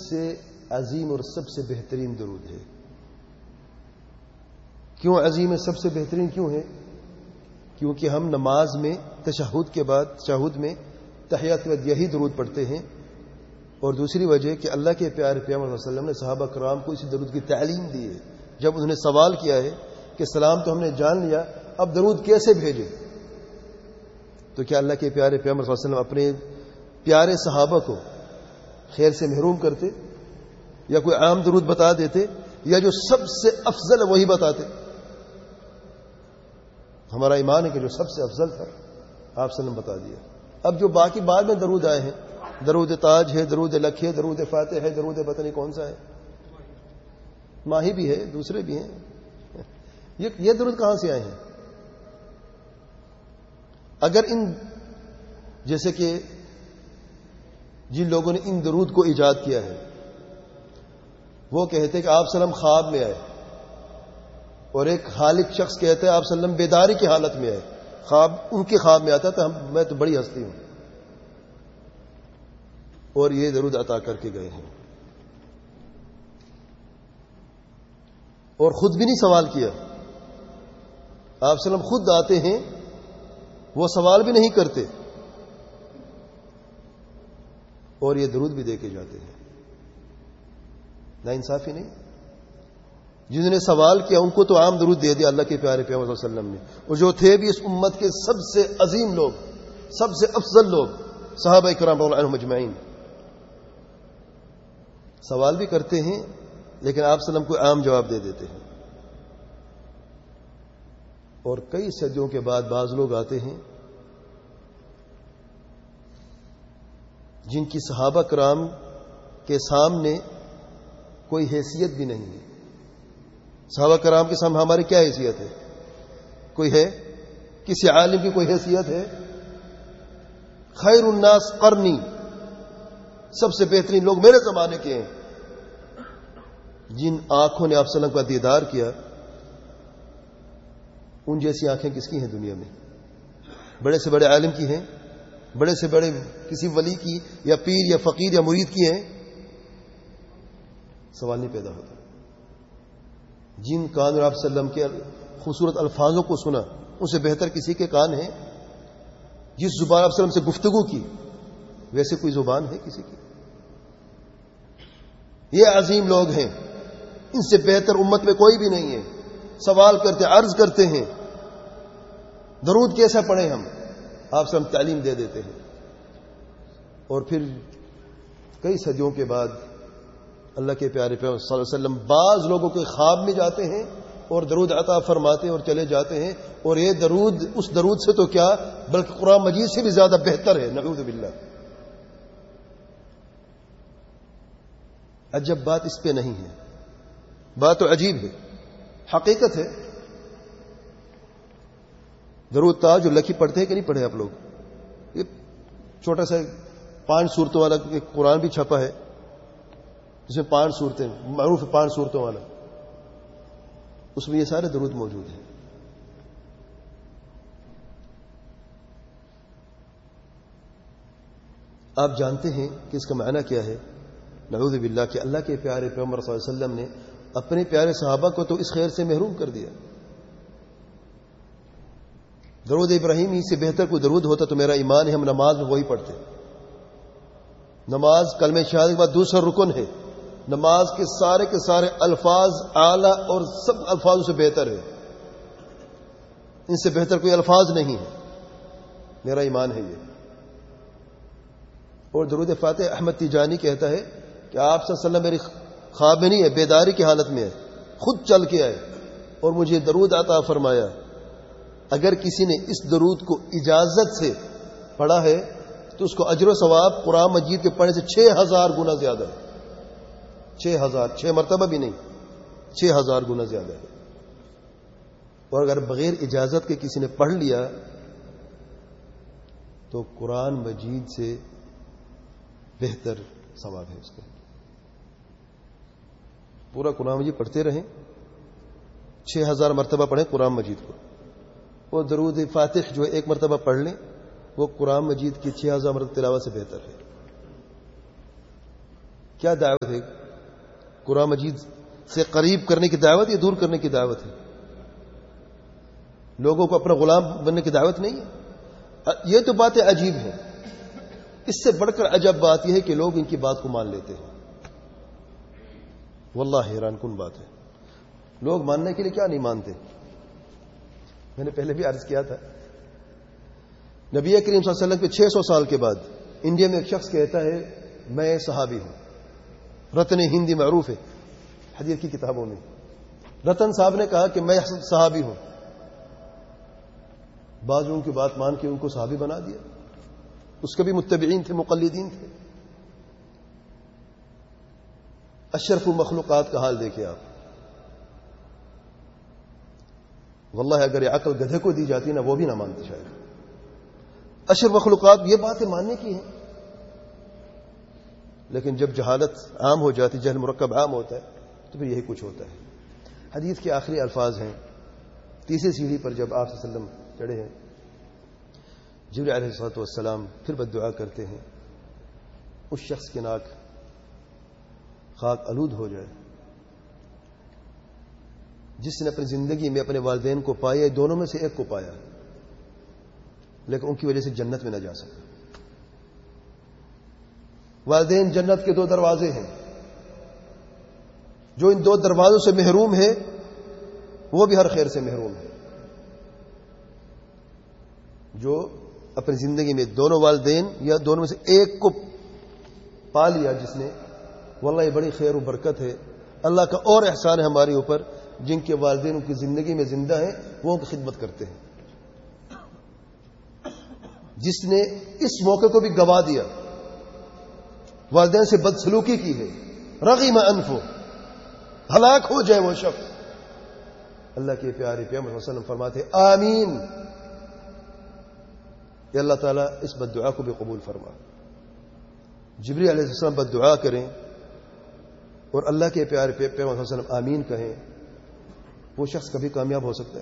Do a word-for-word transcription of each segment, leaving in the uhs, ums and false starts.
سے عظیم اور سب سے بہترین درود ہے۔ کیوں عظیم ہے، سب سے بہترین کیوں ہے؟ کیونکہ ہم نماز میں تشہد کے بعد تشہد میں تحیات کے بعد یہی درود پڑھتے ہیں، اور دوسری وجہ کہ اللہ کے پیارے پیغمبر صلی اللہ علیہ وسلم نے صحابہ کرام کو اسی درود کی تعلیم دی ہے۔ جب انہوں نے سوال کیا ہے کہ سلام تو ہم نے جان لیا، اب درود کیسے بھیجیں، تو کیا اللہ کے پیارے پیغمبر صلی اللہ علیہ وسلم اپنے پیارے صحابہ کو خیر سے محروم کرتے، یا کوئی عام درود بتا دیتے، یا جو سب سے افضل ہے وہی بتاتے؟ ہمارا ایمان ہے کہ جو سب سے افضل تھا آپ صلی اللہ علیہ وسلم بتا دیا۔ اب جو باقی بعد میں درود آئے ہیں، درود تاج ہے، درود لکھ ہے، درود فاتح ہے، درود پتہ نہیں کون سا ہے، ماہی بھی ہے، دوسرے بھی ہیں، یہ درود کہاں سے آئے ہیں؟ اگر ان جیسے کہ جن لوگوں نے ان درود کو ایجاد کیا ہے وہ کہتے ہیں کہ آپ صلی اللہ علیہ وسلم خواب میں آئے، اور ایک خالق شخص کہتا ہے آپ صلی اللہ علیہ وسلم بیداری کی حالت میں آئے، خواب ان کے خواب میں آتا تھا، میں تو بڑی ہستی ہوں، اور یہ درود عطا کر کے گئے ہیں، اور خود بھی نہیں سوال کیا۔ آپ صلی اللہ علیہ وسلم خود آتے ہیں، وہ سوال بھی نہیں کرتے، اور یہ درود بھی دے کے جاتے ہیں۔ نا انصافی نہیں؟ جنہوں نے سوال کیا ان کو تو عام درود دے دیا اللہ کے پیارے پیغمبر صلی اللہ علیہ وسلم نے، اور جو تھے بھی اس امت کے سب سے عظیم لوگ، سب سے افضل لوگ، صحابہ کرام رضی اللہ عنہم اجمعین، سوال بھی کرتے ہیں لیکن آپ صلی اللہ علیہ وسلم کو عام جواب دے دیتے ہیں۔ اور کئی صدیوں کے بعد بعض لوگ آتے ہیں جن کی صحابہ کرام کے سامنے کوئی حیثیت بھی نہیں ہے۔ صحابہ کرام کے سامنے ہماری کیا حیثیت ہے؟ کوئی ہے؟ کسی عالم کی کوئی حیثیت ہے؟ خیر الناس قرنی، سب سے بہترین لوگ میرے زمانے کے ہیں۔ جن آنکھوں نے آپ صلی اللہ علیہ وسلم کا دیدار کیا، ان جیسی آنکھیں کس کی ہیں دنیا میں؟ بڑے سے بڑے عالم کی ہیں؟ بڑے سے بڑے کسی ولی کی یا پیر یا فقیر یا مرید کی ہیں؟ سوال نہیں پیدا ہوتا۔ جن کان اور آپ صلی اللہ علیہ وسلم کے خوبصورت الفاظوں کو سنا، ان سے بہتر کسی کے کان ہیں؟ جس زبان آپ صلی اللہ علیہ وسلم سے گفتگو کی، ویسے کوئی زبان ہے کسی کی؟ یہ عظیم لوگ ہیں، ان سے بہتر امت میں کوئی بھی نہیں ہے۔ سوال کرتے، عرض کرتے ہیں درود کیسا پڑھیں ہم، آپ سے ہم تعلیم دے دیتے ہیں، اور پھر کئی صدیوں کے بعد اللہ کے پیارے پیغمبر صلی اللہ علیہ وسلم بعض لوگوں کے خواب میں جاتے ہیں اور درود عطا فرماتے ہیں اور چلے جاتے ہیں، اور یہ درود اس درود سے تو کیا بلکہ قرآن مجید سے بھی زیادہ بہتر ہے، نعوذ باللہ۔ عجب بات اس پہ نہیں ہے، بات تو عجیب ہے، حقیقت ہے۔ درود تاج جو لکھی پڑھتے ہیں کہ نہیں پڑھے آپ لوگ؟ یہ چھوٹا سا پانچ صورتوں والا قرآن بھی چھپا ہے، جس میں پانچ صورتیں معروف ہے، پانچ صورتوں والا، اس میں یہ سارے درود موجود ہیں۔ آپ جانتے ہیں کہ اس کا معنی کیا ہے؟ نعوذ باللہ کہ اللہ کے پیارے پیغمبر صلی اللہ علیہ وسلم نے اپنے پیارے صحابہ کو تو اس خیر سے محروم کر دیا۔ درود ابراہیمی سے بہتر کوئی درود ہوتا تو میرا ایمان ہے ہم نماز میں وہی پڑھتے۔ نماز کلمہ شہادت کے بعد دوسرا رکن ہے، نماز کے سارے کے سارے الفاظ اعلیٰ اور سب الفاظوں سے بہتر ہے، ان سے بہتر کوئی الفاظ نہیں ہے، میرا ایمان ہے یہ۔ اور درود فاتح احمد تیجانی کہتا ہے کہ آپ صلی اللہ علیہ وسلم میری خواب میں نہیں ہے، بیداری کی حالت میں ہے، خود چل کے آئے اور مجھے درود عطا فرمایا۔ اگر کسی نے اس درود کو اجازت سے پڑھا ہے تو اس کو اجر و ثواب قرآن مجید کے پڑھنے سے چھ ہزار گنا زیادہ ہے، چھ ہزار چھ مرتبہ بھی نہیں، چھ ہزار گنا زیادہ ہے۔ اور اگر بغیر اجازت کے کسی نے پڑھ لیا تو قرآن مجید سے بہتر ثواب ہے اس کا۔ پورا قرآن مجید پڑھتے رہیں، چھ ہزار مرتبہ پڑھیں قرآن مجید کو، وہ درود فاتح جو ایک مرتبہ پڑھ لیں وہ قرآن مجید کی چھ ہزار مرتبہ تلاوت سے بہتر ہے۔ کیا دعوت ہے؟ قرآن مجید سے قریب کرنے کی دعوت یا دور کرنے کی دعوت ہے؟ لوگوں کو اپنا غلام بننے کی دعوت نہیں ہے؟ یہ تو باتیں عجیب ہیں. اس سے بڑھ کر عجب بات یہ ہے کہ لوگ ان کی بات کو مان لیتے ہیں. واللہ حیران کن بات ہے. لوگ ماننے کے لیے کیا نہیں مانتے. میں نے پہلے بھی عرض کیا تھا، نبی کریم صلی اللہ علیہ وسلم کے چھ سو سال کے بعد انڈیا میں ایک شخص کہتا ہے میں صحابی ہوں. رتن ہندی معروف ہے حدیث کی کتابوں میں. رتن صاحب نے کہا کہ میں صحابی ہوں. بعض ان کی بات مان کے ان کو صحابی بنا دیا. اس کے بھی متبعین تھے، مقلدین تھے. اشرف المخلوقات کا حال دیکھیں آپ. واللہ اگر یہ عقل گدھے کو دی جاتی نا وہ بھی نہ مانتے شاید. اشرف مخلوقات یہ باتیں ماننے کی ہیں، لیکن جب جہالت عام ہو جاتی، جہل مرکب عام ہوتا ہے تو پھر یہی کچھ ہوتا ہے. حدیث کے آخری الفاظ ہیں. تیسری سیڑھی پر جب آپ صلی اللہ علیہ وسلم چڑھے ہیں، جبرائیل علیہ الصلوۃ والسلام پھر بد دعا کرتے ہیں اس شخص کے ناک خاک آلود ہو جائے جس نے اپنی زندگی میں اپنے والدین کو پایا، دونوں میں سے ایک کو پایا لیکن ان کی وجہ سے جنت میں نہ جا سکا. والدین جنت کے دو دروازے ہیں. جو ان دو دروازوں سے محروم ہے وہ بھی ہر خیر سے محروم ہے. جو اپنی زندگی میں دونوں والدین یا دونوں میں سے ایک کو پا لیا جس نے، واللہ یہ بڑی خیر و برکت ہے. اللہ کا اور احسان ہے ہمارے اوپر. جن کے والدین ان کی زندگی میں زندہ ہیں وہ ان کی خدمت کرتے ہیں. جس نے اس موقع کو بھی گوا دیا، والدین سے بدسلوکی کی ہے، رغم انفو، ہلاک ہو جائے وہ شخص. اللہ کے پیارے پیغمبر صلی اللہ علیہ وسلم فرماتے آمین. کہ اللہ تعالیٰ اس بد دعا کو بھی قبول فرما. جبریل علیہ السلام بد دعا کریں اور اللہ کے پیارے پیغمبر صلی اللہ علیہ وسلم آمین کہیں، وہ شخص کبھی کامیاب ہو سکتا ہے؟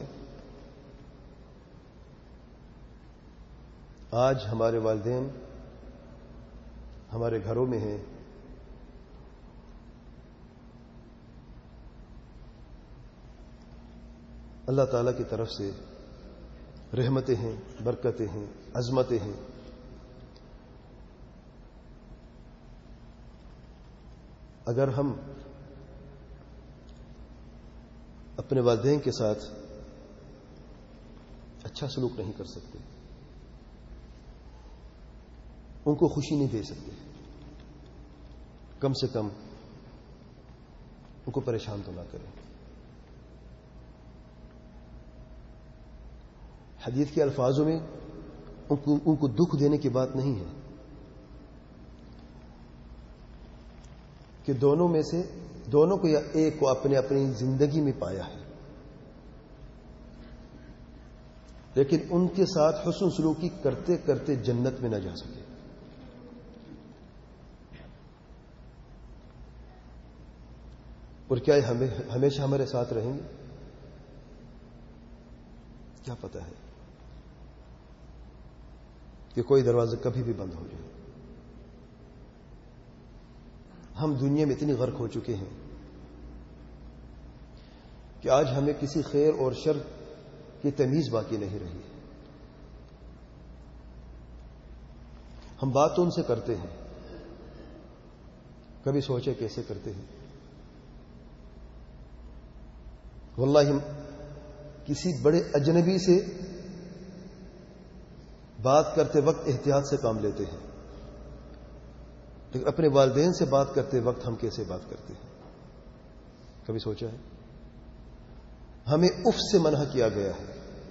آج ہمارے والدین ہمارے گھروں میں ہیں. اللہ تعالیٰ کی طرف سے رحمتیں ہیں، برکتیں ہیں، عظمتیں ہیں. اگر ہم اپنے والدین کے ساتھ اچھا سلوک نہیں کر سکتے، ان کو خوشی نہیں دے سکتے، کم سے کم ان کو پریشان تو نہ کریں. حدیث کے الفاظوں میں ان کو, ان کو دکھ دینے کی بات نہیں ہے کہ دونوں میں سے دونوں کو یا ایک کو اپنے اپنی زندگی میں پایا ہے، لیکن ان کے ساتھ حسن سلوکی کرتے کرتے جنت میں نہ جا سکے. اور کیا یہ ہمیشہ ہمارے ساتھ رہیں گے؟ کیا پتہ ہے کہ کوئی دروازہ کبھی بھی بند ہو جائے. ہم دنیا میں اتنی غرق ہو چکے ہیں کہ آج ہمیں کسی خیر اور شر کی تمیز باقی نہیں رہی. ہم بات تو ان سے کرتے ہیں، کبھی سوچے کیسے کرتے ہیں؟ واللہ ہم کسی بڑے اجنبی سے بات کرتے وقت احتیاط سے کام لیتے ہیں، لیکن اپنے والدین سے بات کرتے وقت ہم کیسے بات کرتے ہیں؟ کبھی سوچا ہے؟ ہمیں اف سے منع کیا گیا ہے.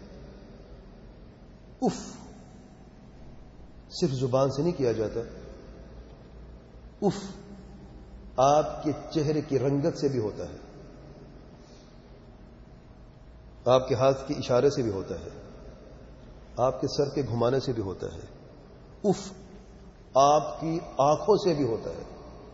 اف صرف زبان سے نہیں کیا جاتا، اف آپ کے چہرے کی رنگت سے بھی ہوتا ہے، آپ کے ہاتھ کے اشارے سے بھی ہوتا ہے، آپ کے سر کے گھمانے سے بھی ہوتا ہے. اف آپ کی آنکھوں سے بھی ہوتا ہے.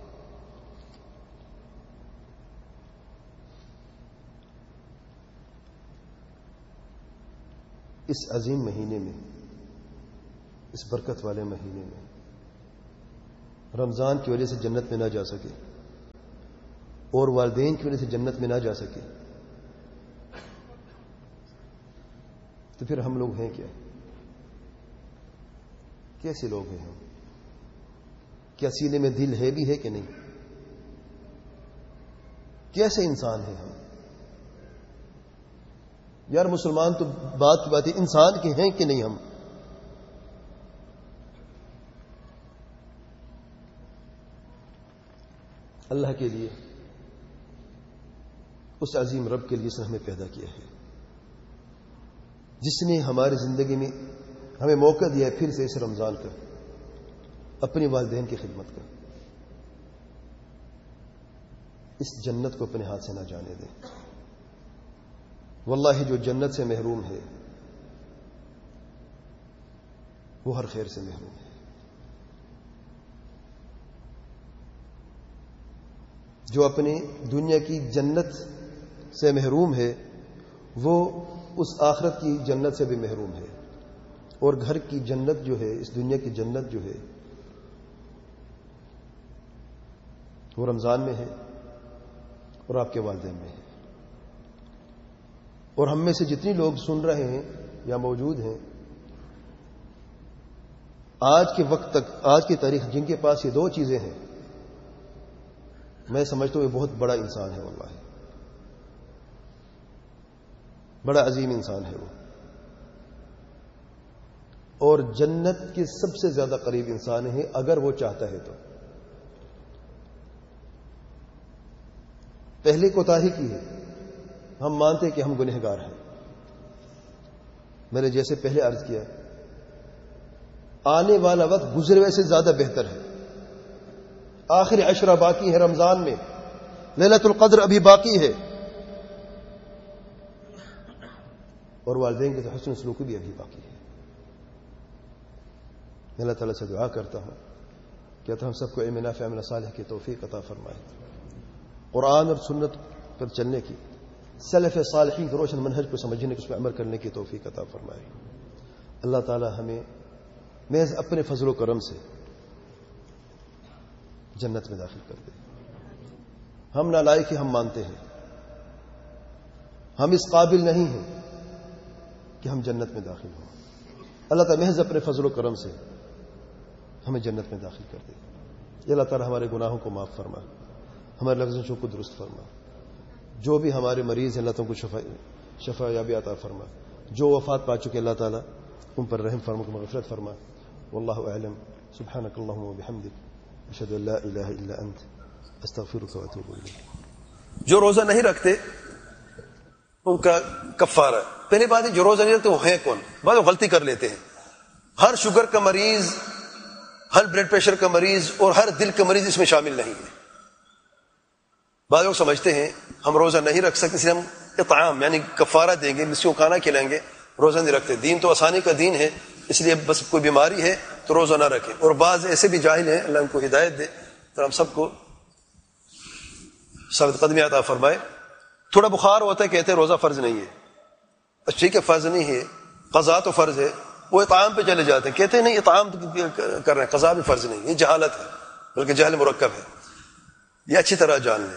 اس عظیم مہینے میں، اس برکت والے مہینے میں رمضان کی وجہ سے جنت میں نہ جا سکے اور والدین کی وجہ سے جنت میں نہ جا سکے تو پھر ہم لوگ ہیں کیا؟ کیسے لوگ ہیں ہم؟ کیا سینے میں دل ہے بھی ہے کہ نہیں؟ کیسے انسان ہیں ہم؟ یار مسلمان تو بات کی بات ہے، انسان کے ہیں کہ نہیں ہم؟ اللہ کے لیے، اس عظیم رب کے لیے جس نے ہمیں پیدا کیا ہے، جس نے ہماری زندگی میں ہمیں موقع دیا ہے پھر سے اس رمضان کا، اپنے والدین کی خدمت کا، اس جنت کو اپنے ہاتھ سے نہ جانے دیں۔ واللہ جو جنت سے محروم ہے وہ ہر خیر سے محروم ہے۔ جو اپنی دنیا کی جنت سے محروم ہے وہ اس آخرت کی جنت سے بھی محروم ہے، اور گھر کی جنت جو ہے، اس دنیا کی جنت جو ہے وہ رمضان میں ہے اور آپ کے والدین میں ہے۔ اور ہم میں سے جتنی لوگ سن رہے ہیں یا موجود ہیں آج کے وقت تک، آج کی تاریخ، جن کے پاس یہ دو چیزیں ہیں، میں سمجھتا ہوں یہ بہت بڑا انسان ہے، واللہ بڑا عظیم انسان ہے وہ، اور جنت کے سب سے زیادہ قریب انسان ہے اگر وہ چاہتا ہے تو۔ پہلے کوتاہی کی ہے، ہم مانتے کہ ہم گنہگار ہیں، میں نے جیسے پہلے عرض کیا، آنے والا وقت گزرے ہوئے سے زیادہ بہتر ہے۔ آخری عشرہ باقی ہے رمضان میں، لیلۃ القدر ابھی باقی ہے، اور والدین کے حسن سلوک بھی ابھی باقی ہے۔ میں اللہ تعالیٰ سے دعا کرتا ہوں کہ ہم سب کو علم نافع عمل صالح کی توفیق عطا فرمائے، قرآن اور سنت پر چلنے کی، سلف صالحین کے روشن منہج کو سمجھنے کے، اس پر عمل کرنے کی توفیق عطا فرمائے۔ اللہ تعالیٰ ہمیں محض اپنے فضل و کرم سے جنت میں داخل کر دے۔ ہم نالائق ہیں، ہم مانتے ہیں، ہم اس قابل نہیں ہیں کہ ہم جنت میں داخل ہوں۔ اللہ تعالیٰ محض اپنے فضل و کرم سے ہمیں جنت میں داخل کر دے۔ یہ اللہ تعالیٰ ہمارے گناہوں کو معاف فرما، ہمارے لفظوں کو درست فرما، جو بھی ہمارے مریض ہیں اللہ تعالیٰ کو شفا شفا یابی عطا فرما، جو وفات پا چکے اللہ تعالیٰ ان پر رحم فرما، کو مغفرت فرما۔ واللہ اعلم، سبحانک اللہم وبحمدک، اشہد ان لا الہ الا انت، استغفرک واتوب الیک۔ جو روزہ نہیں رکھتے ان کا کفارہ، پہلی بات ہے جو روزہ نہیں رکھتے وہ ہیں کون؟ بعض لوگ غلطی کر لیتے ہیں، ہر شوگر کا مریض، ہر بلڈ پریشر کا مریض اور ہر دل کا مریض اس میں شامل نہیں ہے۔ بعض لوگ سمجھتے ہیں ہم روزہ نہیں رکھ سکتے اس لیے ہم اطعام یعنی کفارہ دیں گے، مسکینوں کو کھانا کھلائیں گے، روزہ نہیں رکھتے۔ دین تو آسانی کا دین ہے، اس لیے بس کوئی بیماری ہے تو روزہ نہ رکھیں۔ اور بعض ایسے بھی جاہل ہیں، اللہ ان کو ہدایت دے، تو ہم سب کو ثابت قدمی عطا فرمائے۔ تھوڑا بخار ہوتا ہے کہتے ہیں روزہ فرض نہیں ہے، اچھا ٹھیک ہے فرض نہیں ہے، قضا تو فرض ہے، وہ اطعام پہ چلے جاتے ہیں، کہتے ہیں نہیں اطعام کر رہے ہیں، قضا بھی فرض نہیں، یہ جہالت ہے، بلکہ جہل مرکب ہے۔ یہ اچھی طرح جان لیں،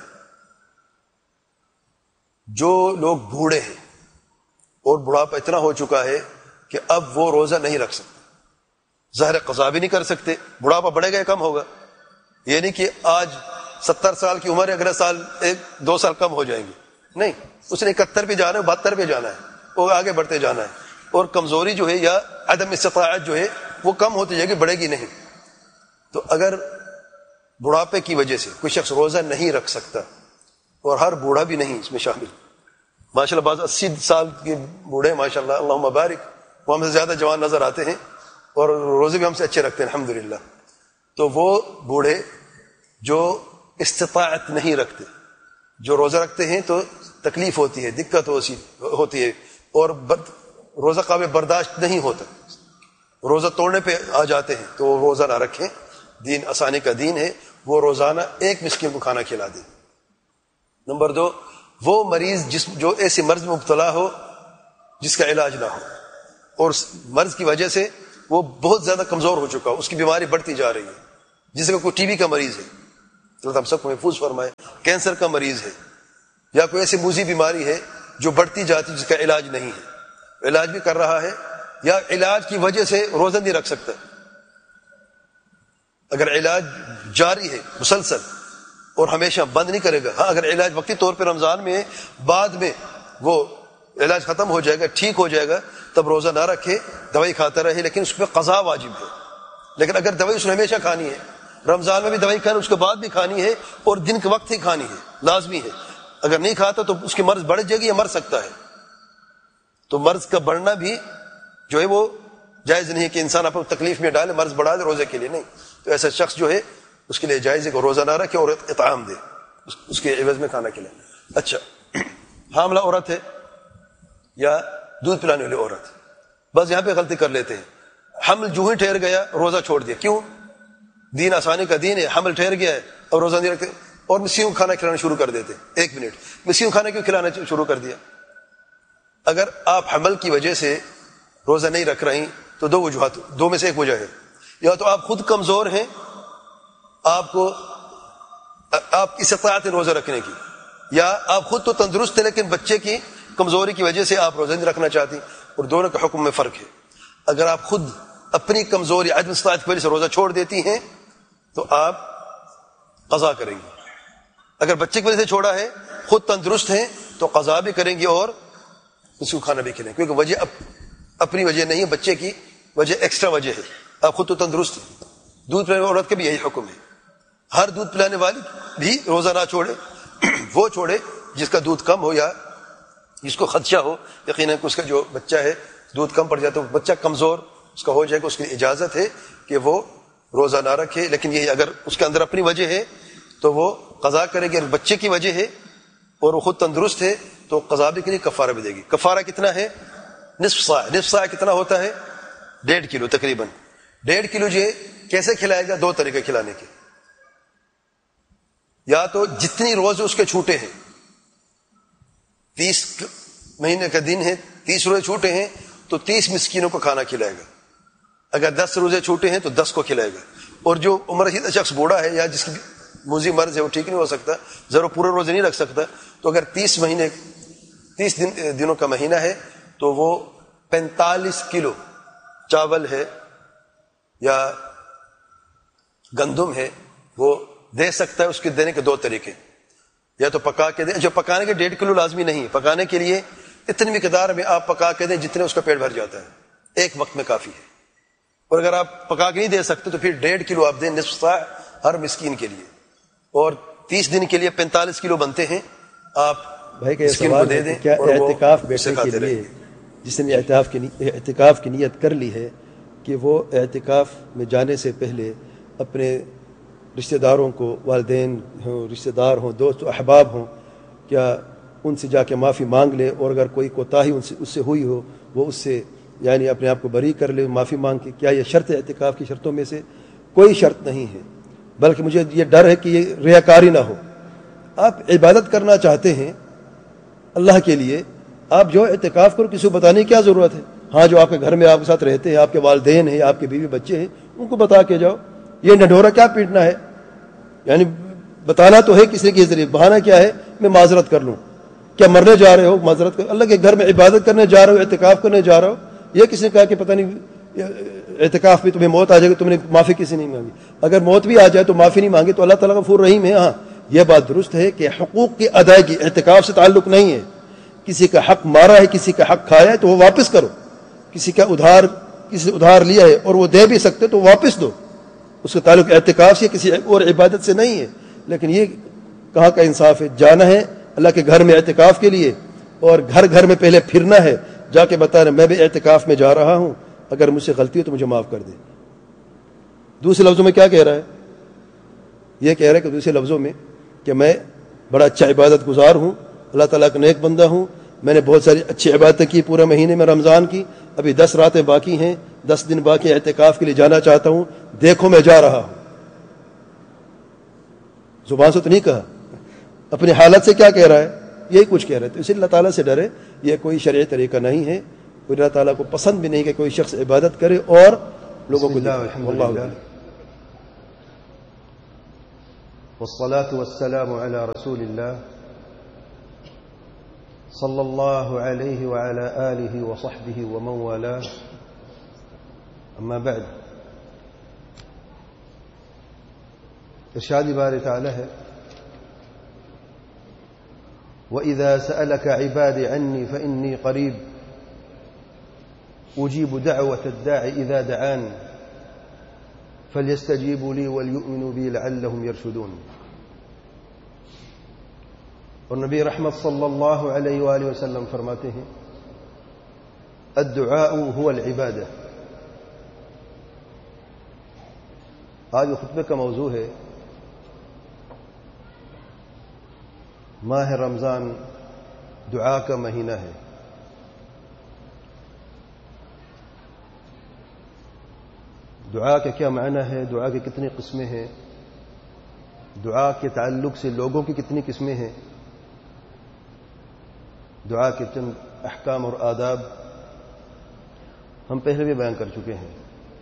جو لوگ بوڑھے ہیں اور بڑھاپا اتنا ہو چکا ہے کہ اب وہ روزہ نہیں رکھ سکتے، ظاہر قضا بھی نہیں کر سکتے، بڑھاپا بڑھے گا یا کم ہوگا؟ یہ نہیں کہ آج ستر سال کی عمر ہے، اگلے سال ایک دو سال کم ہو جائیں گے، نہیں، اس نے اکہتر پہ جانا ہے، بہتر پہ جانا ہے، وہ آگے بڑھتے جانا ہے، اور کمزوری جو ہے یا عدم استطاعت جو ہے وہ کم ہوتی جائے گی، بڑھے گی نہیں۔ تو اگر بڑھاپے کی وجہ سے کوئی شخص روزہ نہیں رکھ سکتا، اور ہر بوڑھا بھی نہیں اس میں شامل، ماشاء اللہ بعض اسی سال کے بوڑھے ماشاء اللہ اللہم بارک، وہ ہم سے زیادہ جوان نظر آتے ہیں اور روزے بھی ہم سے اچھے رکھتے ہیں الحمدللہ۔ تو وہ بوڑھے جو استطاعت نہیں رکھتے، جو روزہ رکھتے ہیں تو تکلیف ہوتی ہے، دقت ہوتی ہے، اور روزہ قابل برداشت نہیں ہوتا، روزہ توڑنے پہ آ جاتے ہیں، تو وہ روزہ نہ رکھیں۔ دین آسانی کا دین ہے، وہ روزانہ ایک مسکین کو کھانا کھلا دیں۔ نمبر دو، وہ مریض جس جو ایسے مرض میں مبتلا ہو جس کا علاج نہ ہو، اور مرض کی وجہ سے وہ بہت زیادہ کمزور ہو چکا ہو، اس کی بیماری بڑھتی جا رہی ہے، جس کا کوئی ٹی بی کا مریض ہے، تو ہم سب کو محفوظ فرمائے، کینسر کا مریض ہے، یا کوئی ایسی موذی بیماری ہے جو بڑھتی جاتی جس کا علاج نہیں ہے، علاج بھی کر رہا ہے یا علاج کی وجہ سے روزہ نہیں رکھ سکتا، اگر علاج جاری ہے مسلسل اور ہمیشہ بند نہیں کرے گا، ہاں اگر علاج وقتی طور پہ رمضان میں بعد میں وہ علاج ختم ہو جائے گا، ٹھیک ہو جائے گا، تب روزہ نہ رکھے، دوائی کھاتا رہے، لیکن اس پہ قضا واجب ہے۔ لیکن اگر دوائی اس نے ہمیشہ کھانی ہے، رمضان میں بھی دوائی کھانی، اس کے بعد بھی کھانی ہے، اور دن کے وقت ہی کھانی ہے، لازمی ہے، اگر نہیں کھاتا تو اس کی مرض بڑھ جائے گی یا مر سکتا ہے، تو مرض کا بڑھنا بھی جو ہے وہ جائز نہیں ہے کہ انسان اپنے تکلیف میں ڈالے، مرض بڑھا دے روزے کے لیے نہیں، تو ایسا شخص جو ہے اس کے لیے جائز ہے کہ روزہ نہ رکھے اور اطعام دے، اس کے عوض میں کھانا کھلائے۔ اچھا، حاملہ عورت ہے یا دودھ پلانے والی عورت، بس یہاں پہ غلطی کر لیتے ہیں، حمل جو ہی ٹھہر گیا روزہ چھوڑ دیا، کیوں؟ دین آسانی کا دین ہے، حمل ٹھہر گیا ہے اور روزہ نہیں رکھتے، اور مسیحوں کو کھانا کھلانا شروع کر دیتے، ایک منٹ، مسیحوں کھانا کیوں کھلانا شروع کر دیا؟ اگر آپ حمل کی وجہ سے روزہ نہیں رکھ رہی تو دو وجوہات، دو میں سے ایک وجہ ہے، یا تو آپ خود کمزور ہیں، آپ کو آپ کی استطاعت ہے روزہ رکھنے کی، یا آپ خود تو تندرست ہیں لیکن بچے کی کمزوری کی وجہ سے آپ روزہ نہیں رکھنا چاہتی، اور دونوں کے حکم میں فرق ہے۔ اگر آپ خود اپنی کمزوری عدم استطاعت کی وجہ سے روزہ چھوڑ دیتی ہیں تو آپ قضا کریں گے، اگر بچے کی وجہ سے چھوڑا ہے، خود تندرست ہیں تو قضا بھی کریں گے اور اس کو کھانا بھی کھلائیں گے، کیونکہ وجہ اپنی وجہ نہیں ہے، بچے کی وجہ ایکسٹرا وجہ ہے، آپ خود تو تندرست ہیں۔ دودھ پلانے والی عورت کا بھی یہی حکم ہے، ہر دودھ پلانے والی بھی روزہ نہ چھوڑے، وہ چھوڑے جس کا دودھ کم ہو یا جس کو خدشہ ہو یقیناً کہ اس کا جو بچہ ہے دودھ کم پڑ جاتا ہے، بچہ کمزور اس کا ہو جائے گا، اس کی اجازت ہے کہ وہ روزہ نہ رکھے، لیکن یہ اگر اس کے اندر اپنی وجہ ہے تو وہ قضا کرے گی، اگر بچے کی وجہ ہے اور وہ خود تندرست ہے تو قضا بھی کے لیے کفارہ بھی دے گی۔ کفارہ کتنا ہے؟ نصف صاع، نصف صاع کتنا ہوتا ہے؟ ڈیڑھ کلو تقریباً، ڈیڑھ کلو جو کیسے کھلائے گا؟ دو طریقے کھلانے کے، یا تو جتنی روزے اس کے چھوٹے ہیں، تیس مہینے کا دن ہے، تیس روزے چھوٹے ہیں تو تیس مسکینوں کو کھانا کھلائے گا، اگر دس روزے چھوٹے ہیں تو دس کو کھلائے گا، اور جو عمر رسیدہ شخص بوڑھا ہے یا جس کی موذی مرض ہے وہ ٹھیک نہیں ہو سکتا، ضرور پورے روزے نہیں رکھ سکتا، تو اگر تیس مہینے تیس دن دنوں کا مہینہ ہے تو وہ پینتالیس کلو چاول ہے یا گندم ہے وہ دے سکتا ہے۔ اس کے دینے کے دو طریقے، یا تو پکا کے دیں، جو پکانے کے ڈیڑھ کلو لازمی نہیں، پکانے کے لیے اتنی مقدار میں آپ پکا کے دیں جتنے اس کا پیٹ بھر جاتا ہے، ایک وقت میں کافی ہے، اور اگر آپ پکا کے نہیں دے سکتے تو پھر ڈیڑھ کلو آپ دیں، نصف صاع ہر مسکین کے لیے، اور تیس دن کے لیے پینتالیس کلو بنتے ہیں، آپ بھائی کا مسکین کو سوال دے ہے دیں کہ کیا اور وہ اعتکاف اسے بیٹھنے کھاتے کے رہیں لیے گے۔ جس نے اعتکاف کی اعتکاف کی نیت کر لی ہے کہ وہ اعتکاف میں جانے سے پہلے اپنے رشتہ داروں کو، والدین ہوں، رشتہ دار ہوں، دوست و احباب ہوں، کیا ان سے جا کے معافی مانگ لے، اور اگر کوئی کوتاہی ان سے اس سے ہوئی ہو وہ اس سے یعنی اپنے آپ کو بری کر لے معافی مانگ کے؟ کیا یہ شرط ہے اعتکاف کی شرطوں میں سے؟ کوئی شرط نہیں ہے، بلکہ مجھے یہ ڈر ہے کہ یہ ریاکاری نہ ہو۔ آپ عبادت کرنا چاہتے ہیں اللہ کے لیے، آپ جو اعتکاف کرو، کسی کو بتانے کی کیا ضرورت ہے؟ ہاں جو آپ کے گھر میں آپ کے ساتھ رہتے ہیں، آپ کے والدین ہیں، آپ کے بیوی بچے ہیں، ان کو بتا کے جاؤ، یہ ڈھنڈورا کیا پیٹنا ہے؟ یعنی بتانا تو ہے کسی کے ذریعے، بہانہ کیا ہے؟ میں معذرت کر لوں، کیا مرنے جا رہے ہو؟ معذرت کر، اللہ کے گھر میں عبادت کرنے جا رہے ہو، اعتکاف کرنے جا رہے ہو، یہ کسی نے کہا کہ پتہ نہیں اعتکاف میں تمہیں موت آ جائے گی، تم نے معافی کسی نہیں مانگی؟ اگر موت بھی آ جائے تو معافی نہیں مانگی تو اللہ تعالیٰ غفور رحیم ہے۔ ہاں یہ بات درست ہے کہ حقوق کی ادائیگی اعتکاف سے تعلق نہیں ہے، کسی کا حق مارا ہے، کسی کا حق کھایا ہے تو وہ واپس کرو، کسی کا ادھار کسی سے ادھار لیا ہے اور وہ دے بھی سکتے تو واپس دو، اس کا تعلق اعتکاف سے کسی اور عبادت سے نہیں ہے۔ لیکن یہ کہاں کا انصاف ہے؟ جانا ہے اللہ کے گھر میں اعتکاف کے لیے اور گھر گھر میں پہلے پھرنا ہے، جا کے بتانا میں بھی اعتکاف میں جا رہا ہوں، اگر مجھ سے غلطی ہو تو مجھے معاف کر دے۔ دوسرے لفظوں میں کیا کہہ رہا ہے؟ یہ کہہ رہا ہے کہ دوسرے لفظوں میں کہ میں بڑا اچھا عبادت گزار ہوں، اللہ تعالیٰ کا نیک بندہ ہوں، میں نے بہت ساری اچھی عبادتیں کی پورے مہینے میں رمضان کی، ابھی دس راتیں باقی ہیں، دس دن باقی اعتکاف کے لیے جانا چاہتا ہوں، دیکھو میں جا رہا ہوں۔ زبان سے تو نہیں کہا، اپنی حالت سے کیا کہہ رہا ہے؟ یہی کچھ کہہ رہا ہے۔ تو اس لیے اللہ تعالیٰ سے ڈرے، یہ کوئی شرعی طریقہ نہیں ہے، اور اللہ تعالیٰ کو پسند بھی نہیں کہ کوئی شخص عبادت کرے اور لوگوں کو دکھائے۔ واللہ اعلم۔ والصلاة والسلام على رسول الله صلى الله عليه وعلى آله وصحبه ومن والاه. أما بعد. ارشاد باري تعالى ہے وَإِذَا سَأَلَكَ عِبَادِي عَنِّي فَإِنِّي قَرِيبٌ أُجِيبُ دَعْوَةَ الدَّاعِ إِذَا دَعَانِ فَلْيَسْتَجِيبُوا لِي وَلْيُؤْمِنُوا بِي لَعَلَّهُمْ يَرْشُدُونَ. اور نبی رحمت صلی اللہ علیہ وآلہ وسلم فرماتے ہیں الدعاء هو العبادہ. آج خطبے کا موضوع ہے ماہ رمضان دعا کا مہینہ ہے. دعا کا کیا معنی ہے؟ دعا کی کتنی قسمیں ہیں؟ دعا کے تعلق سے لوگوں کی کتنی قسمیں ہیں؟ دعا کے چند احکام اور آداب ہم پہلے بھی بیان کر چکے ہیں،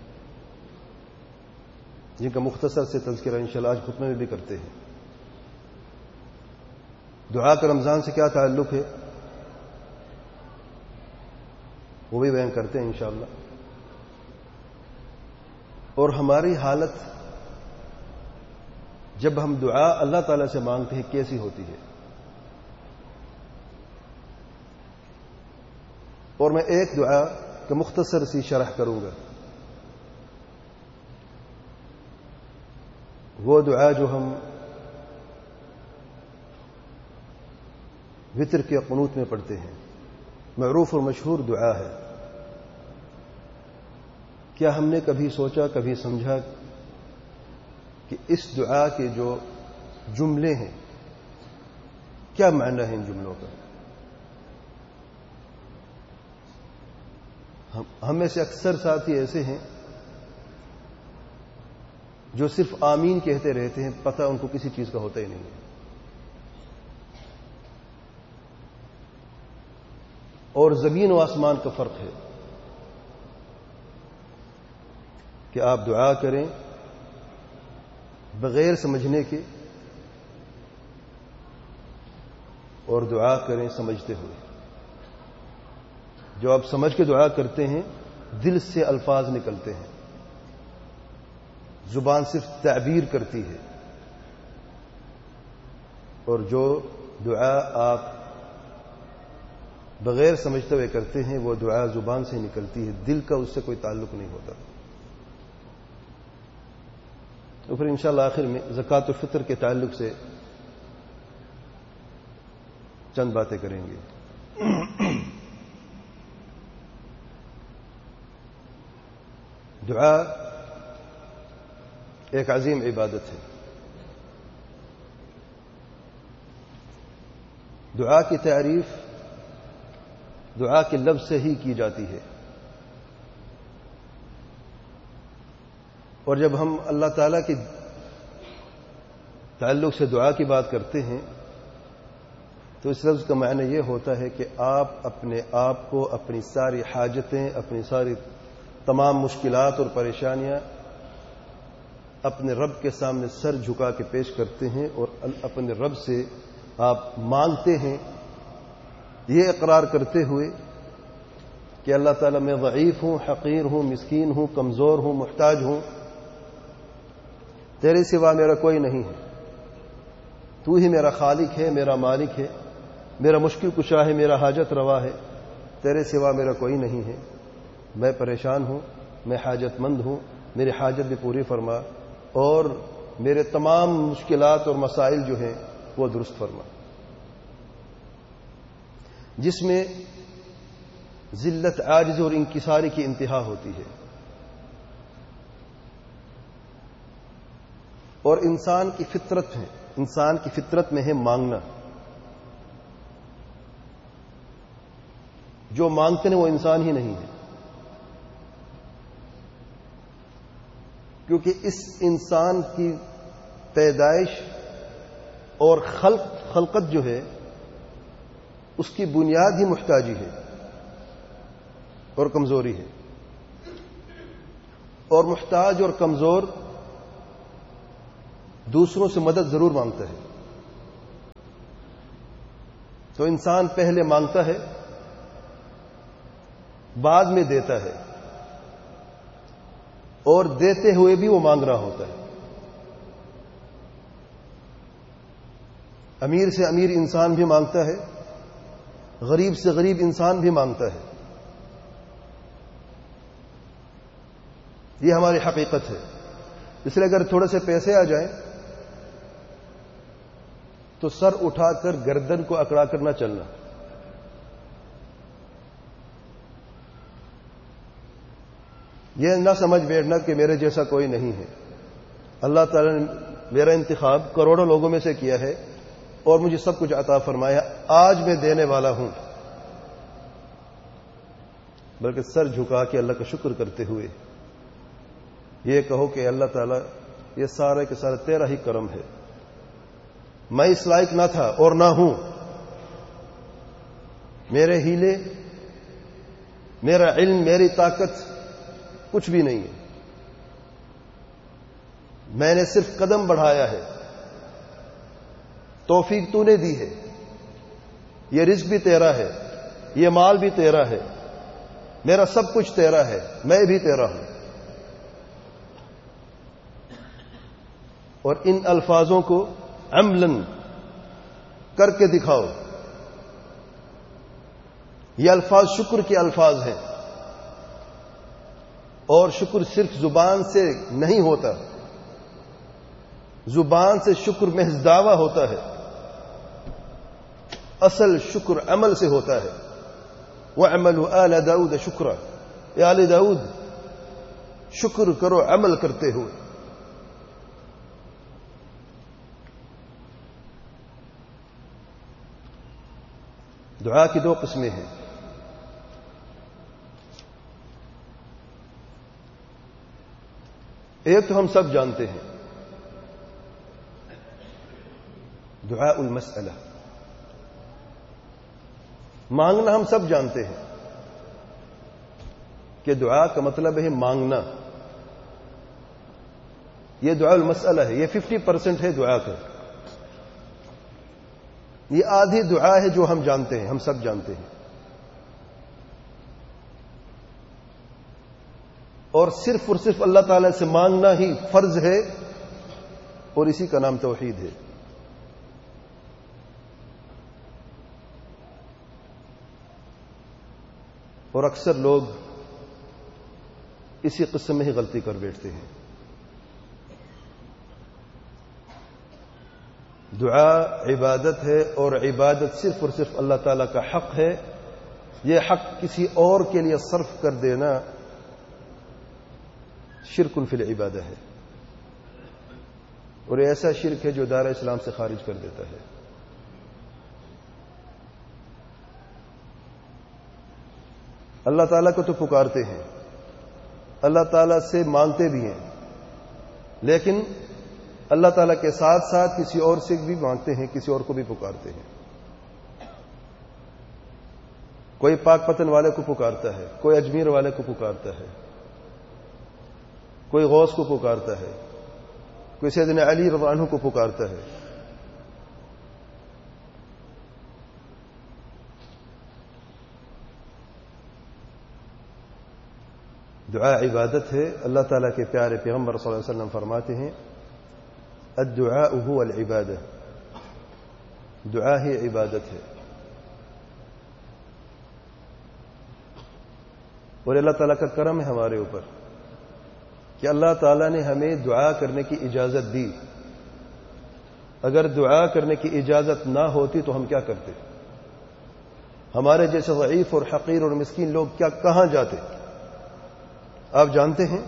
جن کا مختصر سے تذکرہ انشاءاللہ آج خطبے میں بھی کرتے ہیں. دعا کا رمضان سے کیا تعلق ہے وہ بھی بیان کرتے ہیں انشاءاللہ. اور ہماری حالت جب ہم دعا اللہ تعالی سے مانگتے ہیں کیسی ہوتی ہے. اور میں ایک دعا کا مختصر سی شرح کروں گا. وہ دعا جو ہم وتر کے قنوت میں پڑھتے ہیں، معروف اور مشہور دعا ہے. کیا ہم نے کبھی سوچا، کبھی سمجھا کہ اس دعا کے جو جملے ہیں کیا معنی ہے ان جملوں کا؟ ہم میں سے اکثر ساتھی ایسے ہیں جو صرف آمین کہتے رہتے ہیں، پتہ ان کو کسی چیز کا ہوتا ہی نہیں ہے. اور زمین و آسمان کا فرق ہے کہ آپ دعا کریں بغیر سمجھنے کے اور دعا کریں سمجھتے ہوئے. جو آپ سمجھ کے دعا کرتے ہیں دل سے الفاظ نکلتے ہیں، زبان صرف تعبیر کرتی ہے. اور جو دعا آپ بغیر سمجھتے ہوئے کرتے ہیں وہ دعا زبان سے نکلتی ہے، دل کا اس سے کوئی تعلق نہیں ہوتا. تو پھر انشاءاللہ آخر میں زکوٰۃ الفطر کے تعلق سے چند باتیں کریں گے. دعا ایک عظیم عبادت ہے. دعا کی تعریف دعا کے لفظ سے ہی کی جاتی ہے. اور جب ہم اللہ تعالیٰ کے تعلق سے دعا کی بات کرتے ہیں تو اس لفظ کا معنی یہ ہوتا ہے کہ آپ اپنے آپ کو، اپنی ساری حاجتیں، اپنی ساری تمام مشکلات اور پریشانیاں اپنے رب کے سامنے سر جھکا کے پیش کرتے ہیں اور اپنے رب سے آپ مانگتے ہیں، یہ اقرار کرتے ہوئے کہ اللہ تعالیٰ میں ضعیف ہوں، حقیر ہوں، مسکین ہوں، کمزور ہوں، محتاج ہوں، تیرے سوا میرا کوئی نہیں ہے. تو ہی میرا خالق ہے، میرا مالک ہے، میرا مشکل کشا ہے، میرا حاجت روا ہے، تیرے سوا میرا کوئی نہیں ہے. میں پریشان ہوں، میں حاجت مند ہوں، میری حاجت بھی پوری فرما اور میرے تمام مشکلات اور مسائل جو ہیں وہ درست فرما. جس میں ذلت، عاجز اور انکساری کی انتہا ہوتی ہے. اور انسان کی فطرت ہے، انسان کی فطرت میں ہے مانگنا. جو مانگتے ہیں وہ انسان ہی نہیں ہے، کیونکہ اس انسان کی پیدائش اور خلق خلقت جو ہے اس کی بنیاد ہی محتاجی ہے اور کمزوری ہے. اور محتاج اور کمزور دوسروں سے مدد ضرور مانگتا ہے. تو انسان پہلے مانگتا ہے، بعد میں دیتا ہے، اور دیتے ہوئے بھی وہ مانگ رہا ہوتا ہے. امیر سے امیر انسان بھی مانگتا ہے، غریب سے غریب انسان بھی مانگتا ہے. یہ ہماری حقیقت ہے. اس لیے اگر تھوڑے سے پیسے آ جائیں تو سر اٹھا کر گردن کو اکڑا کر نہ چلنا. یہ نہ سمجھ بیٹھنا کہ میرے جیسا کوئی نہیں ہے. اللہ تعالیٰ نے میرا انتخاب کروڑوں لوگوں میں سے کیا ہے اور مجھے سب کچھ عطا فرمایا. آج میں دینے والا ہوں. بلکہ سر جھکا کے اللہ کا شکر کرتے ہوئے یہ کہو کہ اللہ تعالیٰ یہ سارے کے سارے تیرا ہی کرم ہے. میں اس لائق نہ تھا اور نہ ہوں. میرے ہیلے، میرا علم، میری طاقت کچھ بھی نہیں ہے. میں نے صرف قدم بڑھایا ہے. توفیق تو نے دی ہے. یہ رزق بھی تیرا ہے، یہ مال بھی تیرا ہے، میرا سب کچھ تیرا ہے، میں بھی تیرا ہوں. اور ان الفاظوں کو عملاً کر کے دکھاؤ. یہ الفاظ شکر کے الفاظ ہیں، اور شکر صرف زبان سے نہیں ہوتا. زبان سے شکر محض دعویٰ ہوتا ہے. اصل شکر عمل سے ہوتا ہے. وَعَمَلُ آلَ داؤد شکرا. اے آل داؤد شکر کرو عمل کرتے ہوئے. دعا کی دو قسمیں ہیں. ایک تو ہم سب جانتے ہیں، دعاء المسئلہ. مانگنا ہم سب جانتے ہیں کہ دعا کا مطلب ہے مانگنا. یہ دعاء المسئلہ ہے. یہ ففٹی پرسنٹ ہے دعا کا. یہ آدھی دعا ہے جو ہم جانتے ہیں، ہم سب جانتے ہیں. اور صرف اور صرف اللہ تعالی سے مانگنا ہی فرض ہے، اور اسی کا نام توحید ہے. اور اکثر لوگ اسی قسم میں ہی غلطی کر بیٹھتے ہیں. دعا عبادت ہے، اور عبادت صرف اور صرف اللہ تعالیٰ کا حق ہے. یہ حق کسی اور کے لیے صرف کر دینا شرک فی العبادہ ہے، اور ایسا شرک ہے جو دائرہ اسلام سے خارج کر دیتا ہے. اللہ تعالیٰ کو تو پکارتے ہیں، اللہ تعالیٰ سے مانگتے بھی ہیں، لیکن اللہ تعالیٰ کے ساتھ ساتھ کسی اور سے بھی مانگتے ہیں، کسی اور کو بھی پکارتے ہیں. کوئی پاک پتن والے کو پکارتا ہے، کوئی اجمیر والے کو پکارتا ہے، کوئی غوث کو پکارتا ہے، کوئی سیدنا علی رضی اللہ عنہ کو پکارتا ہے. دعا عبادت ہے. اللہ تعالیٰ کے پیارے پیغمبر صلی اللہ علیہ وسلم فرماتے ہیں الدعاء هو العبادہ. دعا ہی عبادت ہے. اور اللہ تعالیٰ کا کرم ہے ہمارے اوپر کہ اللہ تعالیٰ نے ہمیں دعا کرنے کی اجازت دی. اگر دعا کرنے کی اجازت نہ ہوتی تو ہم کیا کرتے؟ ہمارے جیسے ضعیف اور حقیر اور مسکین لوگ کیا کہاں جاتے؟ آپ جانتے ہیں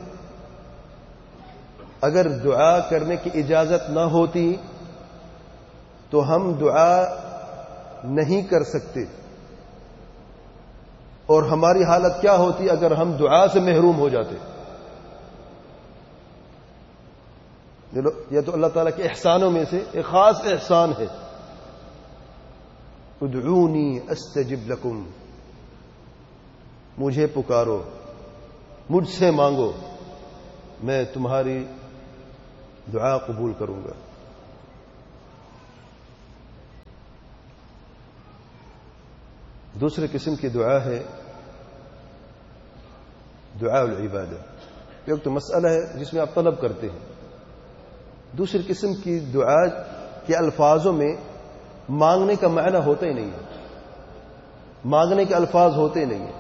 اگر دعا کرنے کی اجازت نہ ہوتی تو ہم دعا نہیں کر سکتے. اور ہماری حالت کیا ہوتی اگر ہم دعا سے محروم ہو جاتے؟ یہ تو اللہ تعالیٰ کے احسانوں میں سے ایک خاص احسان ہے. ادعونی استجب لکم. مجھے پکارو، مجھ سے مانگو، میں تمہاری دعا قبول کروں گا. دوسرے قسم کی دعا ہے دعاء العبادہ. ایک تو مسئلہ ہے جس میں آپ طلب کرتے ہیں. دوسری قسم کی دعا کے الفاظوں میں مانگنے کا معنی ہوتا ہی نہیں ہے, مانگنے کے الفاظ ہوتے ہی نہیں ہیں,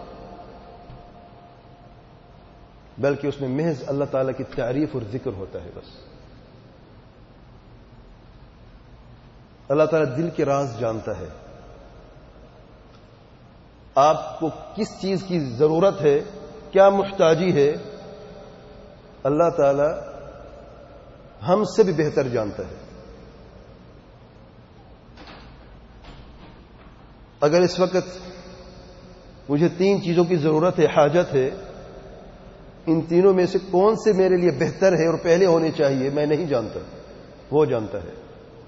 بلکہ اس میں محض اللہ تعالیٰ کی تعریف اور ذکر ہوتا ہے. بس اللہ تعالیٰ دل کے راز جانتا ہے. آپ کو کس چیز کی ضرورت ہے, کیا محتاجی ہے, اللہ تعالیٰ ہم سے بھی بہتر جانتا ہے. اگر اس وقت مجھے تین چیزوں کی ضرورت ہے, حاجت ہے, ان تینوں میں سے کون سے میرے لیے بہتر ہے اور پہلے ہونے چاہیے, میں نہیں جانتا, وہ جانتا ہے.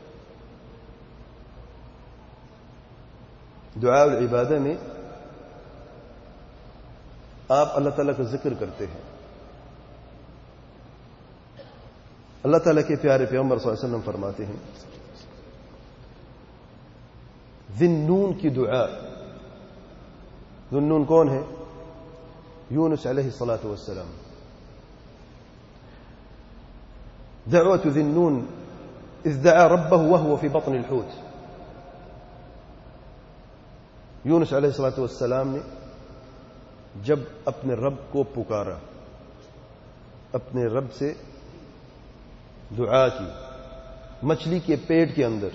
دعاء العبادہ میں آپ اللہ تعالیٰ کا ذکر کرتے ہیں. اللہ تعالیٰ کے پیارے پیغمبر صلی اللہ علیہ وسلم فرماتے ہیں ذی النون کی دعا. ذی النون کون ہے؟ یونس علیہ الصلاۃ والسلام. دعوة ذی النون اذ دعا ربه وهو في بطن الحوت. یونس علیہ الصلاۃ والسلام نے جب اپنے رب کو پکارا, اپنے رب سے دعا کی مچھلی کے پیٹ کے اندر,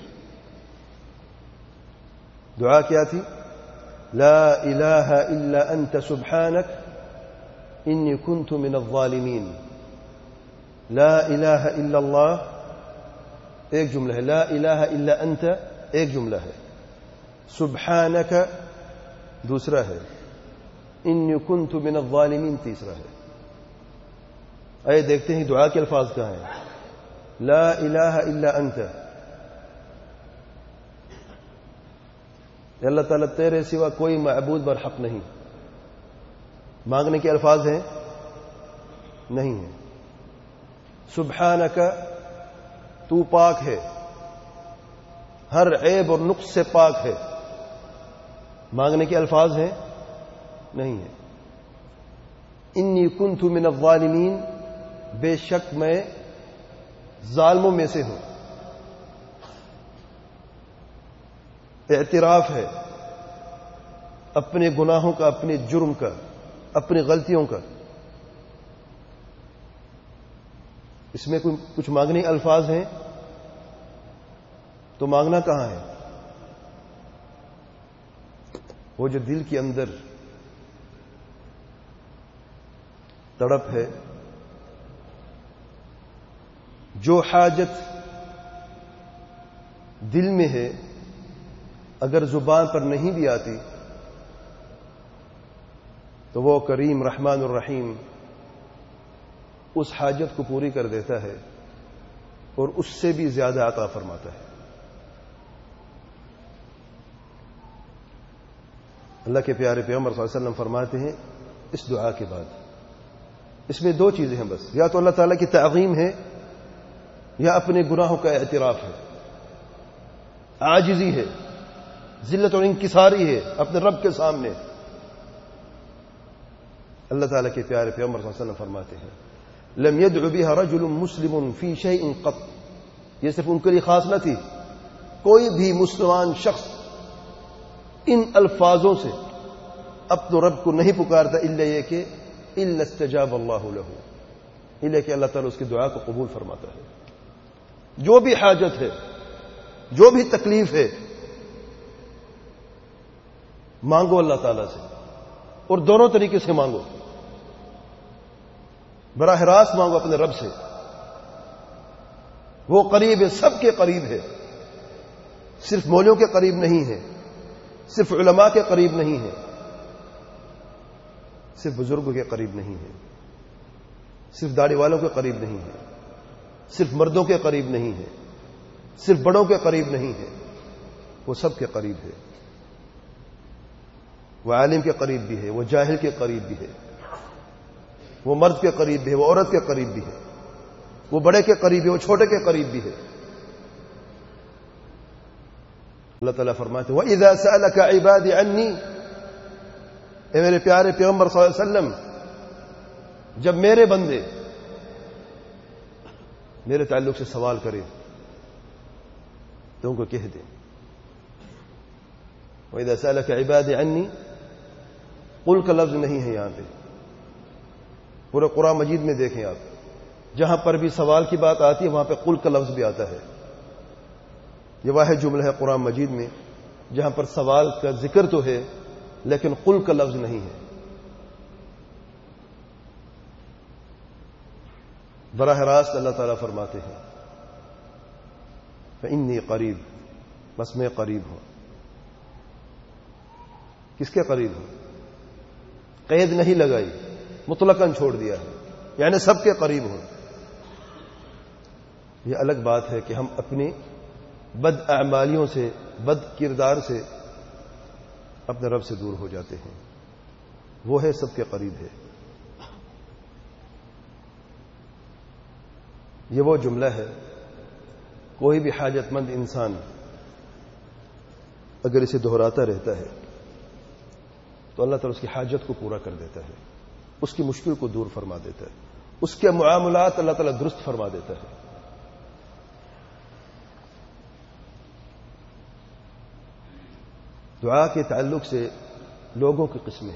دعا کیا تھی؟ لا الہ الا انت سبحانک انی کنت من الظالمین. لا الہ الا اللہ ایک جملہ ہے, لا الہ الا انت ایک جملہ ہے, سبحانک دوسرا ہے, انی کنت من الظالمین تیسرا ہے. آئے دیکھتے ہیں دعا کے الفاظ کہاں ہیں. لا الہ الا انت, اللہ تعالیٰ تیرے سوا کوئی معبود برحق نہیں. مانگنے کے الفاظ ہیں نہیں ہیں. سبحانک تو پاک ہے, ہر عیب اور نقص سے پاک ہے. مانگنے کے الفاظ ہیں نہیں ہیں. انی کنت من الظالمین, بے شک میں ظالموں میں سے ہوں. اعتراف ہے اپنے گناہوں کا, اپنے جرم کا, اپنی غلطیوں کا. اس میں کچھ مانگنے الفاظ ہیں تو مانگنا کہاں ہے؟ وہ جو دل کے اندر تڑپ ہے, جو حاجت دل میں ہے, اگر زبان پر نہیں بھی آتی تو وہ کریم رحمان الرحیم اس حاجت کو پوری کر دیتا ہے اور اس سے بھی زیادہ عطا فرماتا ہے. اللہ کے پیارے پیغمبر صلی اللہ علیہ وسلم فرماتے ہیں اس دعا کے بعد اس میں دو چیزیں ہیں بس, یا تو اللہ تعالیٰ کی تعظیم ہے یا اپنے گناہوں کا اعتراف ہے, عاجزی ہے, ذلت اور انکساری ہے اپنے رب کے سامنے. اللہ تعالیٰ کے پیارے پیغمبر صلی اللہ علیہ وسلم فرماتے ہیں لم يدع بها رجل مسلم في شيء قط. یہ صرف ان کے لیے خاص نہ تھی, کوئی بھی مسلمان شخص ان الفاظوں سے اپنے رب کو نہیں پکارتا الا یہ کہ الا استجاب اللہ له, الا کہ اللہ تعالیٰ اس کی دعا کو قبول فرماتا ہے. جو بھی حاجت ہے, جو بھی تکلیف ہے, مانگو اللہ تعالیٰ سے, اور دونوں طریقے سے مانگو. براہ راست مانگو اپنے رب سے, وہ قریب ہے, سب کے قریب ہے, صرف مولیوں کے قریب نہیں ہے, صرف علماء کے قریب نہیں ہے, صرف بزرگوں کے قریب نہیں ہے, صرف داڑھی والوں کے قریب نہیں ہے, صرف مردوں کے قریب نہیں ہے, صرف بڑوں کے قریب نہیں ہے, وہ سب کے قریب ہے. وہ عالم کے قریب بھی ہے, وہ جاہل کے قریب بھی ہے, وہ مرد کے قریب بھی ہے, وہ عورت کے قریب بھی ہے, وہ بڑے کے قریب ہے, وہ چھوٹے کے قریب بھی ہے. اللہ تعالیٰ فرماتے ہیں وَإِذَا سَأَلَكَ عِبَادِ عَنِّي اے میرے پیارے پیغمبر صلی اللہ علیہ وسلم، جب میرے بندے میرے تعلق سے سوال کریں تو ان کو کہہ دیں، وَإِذَا سَأَلَكَ عِبَادِي عَنِّي قُلْ کا لفظ نہیں ہے یہاں پہ. پورے قرآن مجید میں دیکھیں آپ، جہاں پر بھی سوال کی بات آتی ہے وہاں پہ قل کا لفظ بھی آتا ہے. یہ واحد جملہ ہے قرآن مجید میں جہاں پر سوال کا ذکر تو ہے لیکن قل کا لفظ نہیں ہے. براہ راست اللہ تعالیٰ فرماتے ہیں فإنی قریب، بس میں قریب ہوں. کس کے قریب ہوں؟ قید نہیں لگائی، مطلقاً چھوڑ دیا ہے، یعنی سب کے قریب ہوں. یہ الگ بات ہے کہ ہم اپنی بد اعمالیوں سے، بد کردار سے اپنے رب سے دور ہو جاتے ہیں. وہ ہے سب کے قریب ہے. یہ وہ جملہ ہے، کوئی بھی حاجت مند انسان اگر اسے دہراتا رہتا ہے تو اللہ تعالیٰ اس کی حاجت کو پورا کر دیتا ہے، اس کی مشکل کو دور فرما دیتا ہے، اس کے معاملات اللہ تعالیٰ درست فرما دیتا ہے. دعا کے تعلق سے لوگوں کی قسمیں،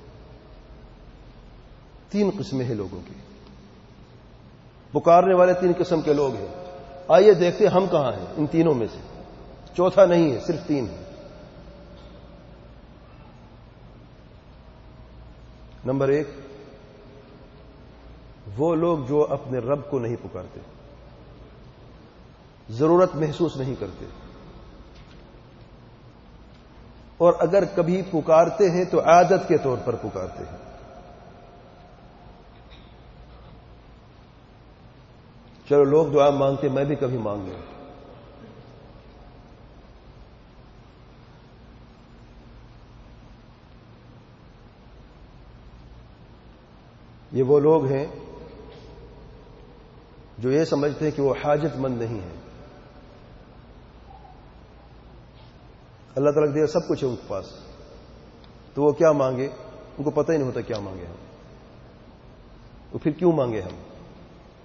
تین قسمیں ہیں لوگوں کی. پکارنے والے تین قسم کے لوگ ہیں. آئیے دیکھتے ہیں ہم کہاں ہیں ان تینوں میں سے. چوتھا نہیں ہے، صرف تین ہے. نمبر ایک، وہ لوگ جو اپنے رب کو نہیں پکارتے، ضرورت محسوس نہیں کرتے، اور اگر کبھی پکارتے ہیں تو عادت کے طور پر پکارتے ہیں. چلو لوگ دعا مانگتے، میں بھی کبھی مانگ لوں. یہ وہ لوگ ہیں جو یہ سمجھتے ہیں کہ وہ حاجت مند نہیں ہیں. اللہ تعالیٰ دے سب کچھ ہے ان کے پاس، تو وہ کیا مانگے ان کو پتہ ہی نہیں ہوتا کیا مانگے ہم، تو پھر کیوں مانگے ہم.